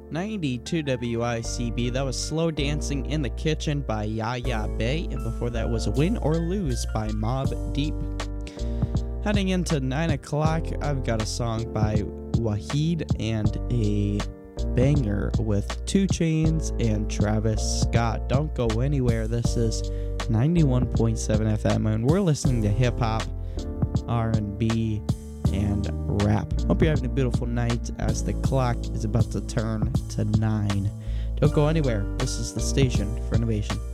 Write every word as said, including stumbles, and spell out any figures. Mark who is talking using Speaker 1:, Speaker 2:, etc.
Speaker 1: ninety-two W I C B. That was Slow Dancing in the Kitchen by Yaya Bay. And before that was Win or Lose by Mob Deep. Heading into nine o'clock, I've got a song by Wahid and a banger with two Chainz and Travis Scott. Don't go anywhere. This is ninety-one point seven F M, and we're listening to hip hop, R and B, and rap. Hope you're having a beautiful night as the clock is about to turn to nine. Don't go anywhere. This is the station for innovation.